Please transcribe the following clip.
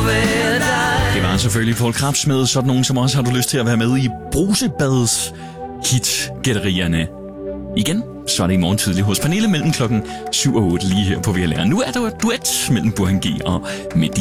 ved dig. Det var selvfølgelig Poul Krebs med sådan nogen som også har du lyst til at være med i Brusebads hit-gætterierne. Igen, så er det i morgen tidlig hos Pernille mellem klokken 7 og 8 lige her på VLR. Nu er der et duet mellem Burhan G og Mehdi.